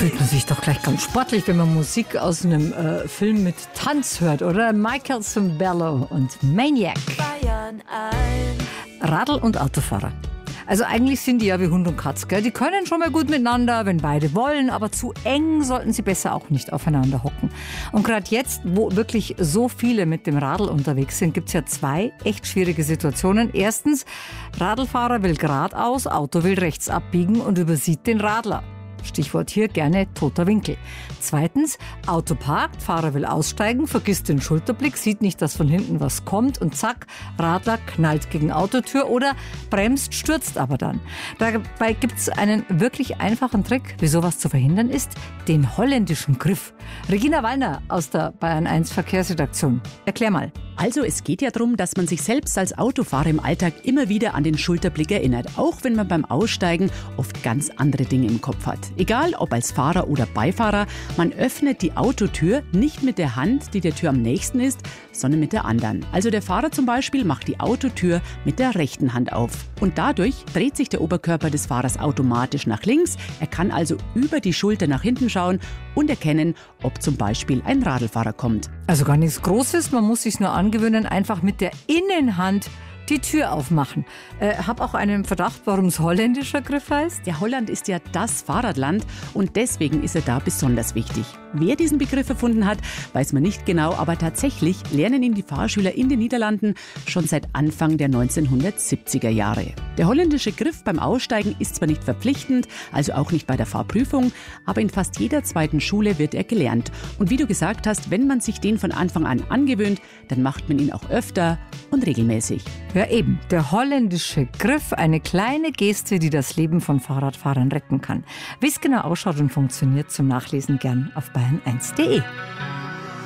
Fühlt man sich doch gleich ganz sportlich, wenn man Musik aus einem Film mit Tanz hört, oder? Michael Cimbello und Maniac. Radl- und Autofahrer. Also eigentlich sind die ja wie Hund und Katz, gell? Die können schon mal gut miteinander, wenn beide wollen, aber zu eng sollten sie besser auch nicht aufeinander hocken. Und gerade jetzt, wo wirklich so viele mit dem Radl unterwegs sind, gibt es ja zwei echt schwierige Situationen. Erstens, Radlfahrer will geradeaus, Auto will rechts abbiegen und übersieht den Radler. Stichwort hier gerne toter Winkel. Zweitens, Auto parkt, Fahrer will aussteigen, vergisst den Schulterblick, sieht nicht, dass von hinten was kommt und zack, Radler knallt gegen Autotür oder bremst, stürzt aber dann. Dabei gibt es einen wirklich einfachen Trick, wie sowas zu verhindern ist, den holländischen Griff. Regina Wallner aus der Bayern 1 Verkehrsredaktion. Erklär mal. Also es geht ja darum, dass man sich selbst als Autofahrer im Alltag immer wieder an den Schulterblick erinnert, auch wenn man beim Aussteigen oft ganz andere Dinge im Kopf hat. Egal ob als Fahrer oder Beifahrer, man öffnet die Autotür nicht mit der Hand, die der Tür am nächsten ist, sondern mit der anderen. Also der Fahrer zum Beispiel macht die Autotür mit der rechten Hand auf. Und dadurch dreht sich der Oberkörper des Fahrers automatisch nach links. Er kann also über die Schulter nach hinten schauen und erkennen, ob zum Beispiel ein Radlfahrer kommt. Also gar nichts Großes, man muss sich nur angewöhnen, einfach mit der Innenhand die Tür aufmachen. Hab auch einen Verdacht, warum es holländischer Griff heißt. Ja, Holland ist ja das Fahrradland und deswegen ist er da besonders wichtig. Wer diesen Begriff erfunden hat, weiß man nicht genau, aber tatsächlich lernen ihn die Fahrschüler in den Niederlanden schon seit Anfang der 1970er Jahre. Der holländische Griff beim Aussteigen ist zwar nicht verpflichtend, also auch nicht bei der Fahrprüfung, aber in fast jeder zweiten Schule wird er gelernt. Und wie du gesagt hast, wenn man sich den von Anfang an angewöhnt, dann macht man ihn auch öfter und regelmäßig. Ja eben, der holländische Griff, eine kleine Geste, die das Leben von Fahrradfahrern retten kann. Wie es genau ausschaut und funktioniert, zum Nachlesen gern auf bayern1.de.